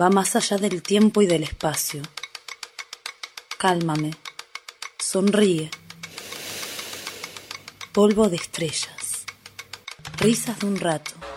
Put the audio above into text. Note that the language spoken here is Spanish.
va más allá del tiempo y del espacio. Cálmame, sonríe. Polvo de estrellas, risas de un rato.